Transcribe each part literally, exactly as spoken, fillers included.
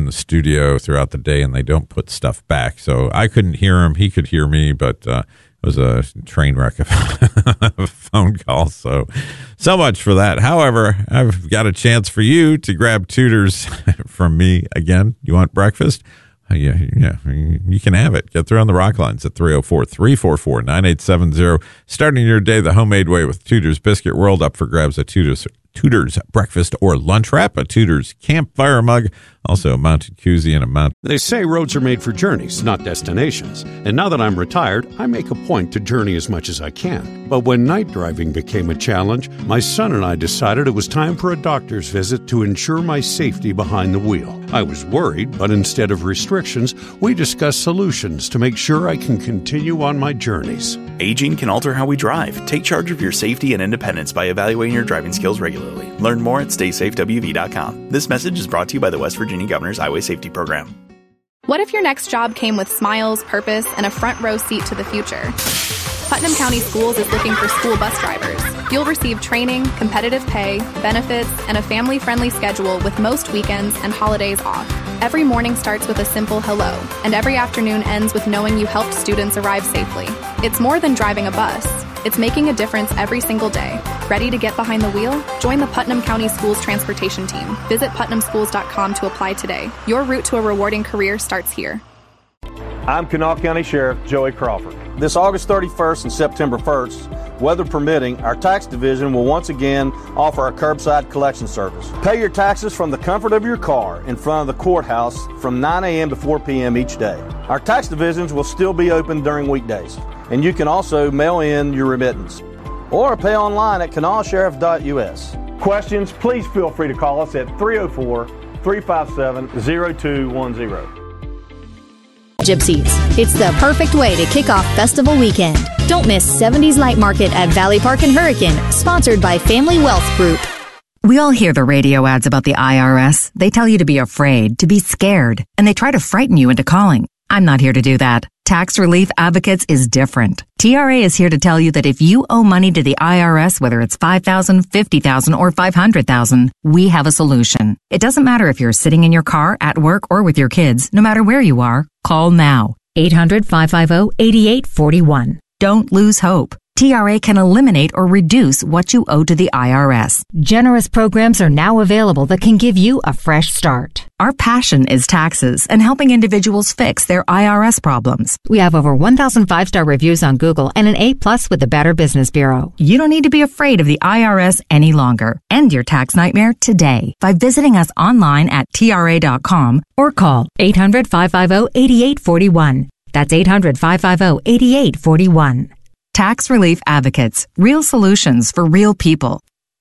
in the studio throughout the day, and they don't put stuff back. So I couldn't hear him. He could hear me, but uh, it was a train wreck of a phone call. So, so much for that. However, I've got a chance for you to grab Tudors from me again. You want breakfast? Uh, yeah, yeah, you can have it. Get through on the rock lines at three oh four, three four four, nine eight seven zero. Starting your day the homemade way with Tudors Biscuit World. Up for grabs at Tudors, Tudors breakfast or lunch wrap, a Tudors campfire mug, also a mounted koozie and a mount. They say roads are made for journeys, not destinations. And now that I'm retired, I make a point to journey as much as I can. But when night driving became a challenge, my son and I decided it was time for a doctor's visit to ensure my safety behind the wheel. I was worried, but instead of restrictions, we discussed solutions to make sure I can continue on my journeys. Aging can alter how we drive. Take charge of your safety and independence by evaluating your driving skills regularly. Learn more at stay safe w v dot com. This message is brought to you by the West Virginia Governor's Highway Safety Program. What if your next job came with smiles, purpose, and a front row seat to the future? Putnam County Schools is looking for school bus drivers. You'll receive training, competitive pay, benefits, and a family-friendly schedule with most weekends and holidays off. Every morning starts with a simple hello, and every afternoon ends with knowing you helped students arrive safely. It's more than driving a bus. It's making a difference every single day. Ready to get behind the wheel? Join the Putnam County Schools Transportation Team. Visit putnam schools dot com to apply today. Your route to a rewarding career starts here. I'm Kanawha County Sheriff Joey Crawford. This August thirty-first and September first, weather permitting, our tax division will once again offer our curbside collection service. Pay your taxes from the comfort of your car in front of the courthouse from nine a.m. to four p.m. each day. Our tax divisions will still be open during weekdays, and you can also mail in your remittance or pay online at kanawha sheriff dot u s. Questions, please feel free to call us at three oh four, three five seven, oh two one oh. Gypsies. It's the perfect way to kick off festival weekend. Don't miss seventies Light Market at Valley Park and Hurricane, sponsored by Family Wealth Group. We all hear the radio ads about the I R S. They tell you to be afraid, to be scared, and they try to frighten you into calling. I'm not here to do that. Tax Relief Advocates is different. T R A is here to tell you that if you owe money to the I R S, whether it's five thousand dollars, fifty thousand dollars, or five hundred thousand dollars, we have a solution. It doesn't matter if you're sitting in your car, at work, or with your kids. No matter where you are, call now. eight hundred, five five zero, eight eight four one. Don't lose hope. T R A can eliminate or reduce what you owe to the I R S. Generous programs are now available that can give you a fresh start. Our passion is taxes and helping individuals fix their I R S problems. We have over one thousand five-star reviews on Google and an A plus with the Better Business Bureau. You don't need to be afraid of the I R S any longer. End your tax nightmare today by visiting us online at T R A dot com or call eight hundred, five five zero, eight eight four one. That's eight hundred, five five zero, eight eight four one. Tax Relief Advocates. Real solutions for real people.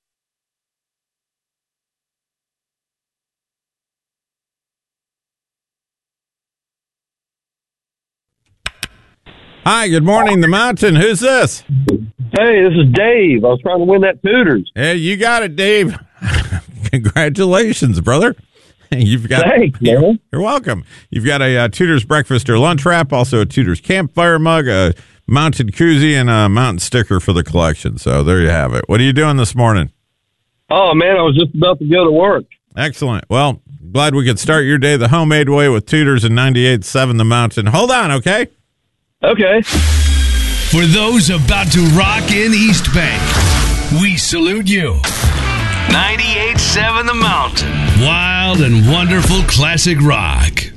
Hi, good morning, The Mountain. Who's this? Hey, this is Dave. I was trying to win that Tudors. Hey, you got it, Dave. Congratulations, brother. You've got. Thanks, you're, man. You're welcome. You've got a uh, Tudors breakfast or lunch wrap, also a Tudors campfire mug, a mounted koozie, and a mountain sticker for the collection. So there you have it. What are you doing this morning? Oh, man, I was just about to go to work. Excellent. Well, glad we could start your day the homemade way with Tudors and ninety-eight point seven The Mountain. Hold on, okay? Okay. For those about to rock in East Bank, we salute you. ninety-eight point seven The Mountain. Wild and wonderful classic rock.